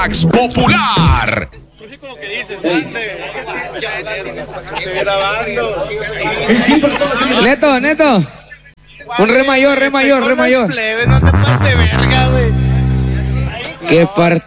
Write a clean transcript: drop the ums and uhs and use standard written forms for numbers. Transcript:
Relax Popular. Neto. Un re mayor. Plebe, no te pases de verga, güey. Qué parte.